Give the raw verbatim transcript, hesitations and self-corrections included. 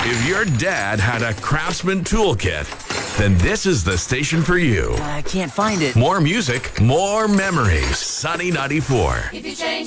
If your dad had a Craftsman toolkit, then this is the station for you. I can't find it. More music, more memories. Sunny ninety-four. If you change